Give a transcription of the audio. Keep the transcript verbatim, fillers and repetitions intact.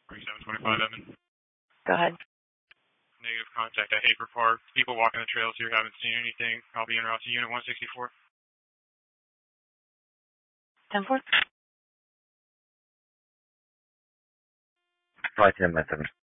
forty-seven twenty-five, Evan. Go ahead. Negative contact at Hafer Park. People walking the trails here haven't seen anything. I'll be en route to Unit one sixty-four. ten four. Flight ten by seven.